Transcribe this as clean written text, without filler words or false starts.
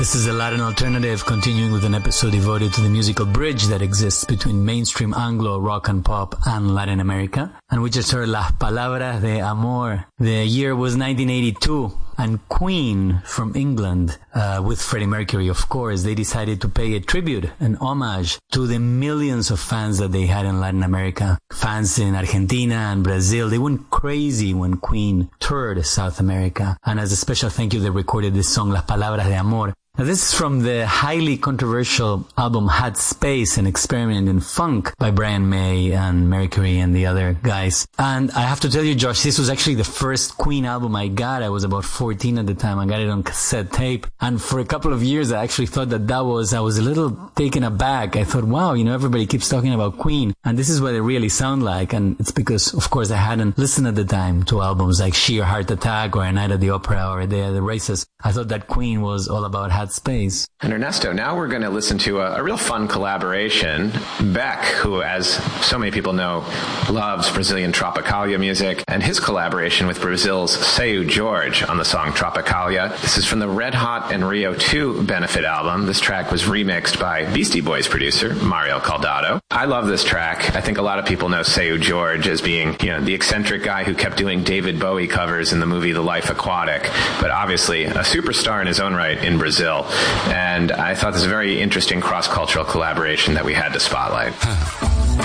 This is the Latin Alternative, continuing with an episode devoted to the musical bridge that exists between mainstream Anglo, rock and pop, and Latin America. And we just heard Las Palabras de Amor. The year was 1982, and Queen from England, with Freddie Mercury, of course, they decided to pay a tribute, an homage to the millions of fans that they had in Latin America. Fans in Argentina and Brazil, they went crazy when Queen toured South America. And as a special thank you, they recorded this song, Las Palabras de Amor. Now, this is from the highly controversial album Had Space, an experiment in funk by Brian May and Mercury and the other guys. And I have to tell you, Josh, this was actually the first Queen album I got. I was about 14 at the time. I got it on cassette tape. And for a couple of years, I actually thought I was a little taken aback. I thought, wow, everybody keeps talking about Queen. And this is what they really sound like. And it's because, of course, I hadn't listened at the time to albums like Sheer Heart Attack or A Night at the Opera or A Day at the Races. I thought that Queen was all about Had Space. And Ernesto, now we're going to listen to a real fun collaboration. Beck, who, as so many people know, loves Brazilian Tropicalia music, and his collaboration with Brazil's Seu Jorge on the song Tropicalia. This is from the Red Hot and Rio 2 benefit album. This track was remixed by Beastie Boys producer Mario Caldato. I love this track. I think a lot of people know Seu Jorge as being, the eccentric guy who kept doing David Bowie covers in the movie The Life Aquatic, but obviously a superstar in his own right in Brazil. And I thought this was a very interesting cross-cultural collaboration that we had to spotlight.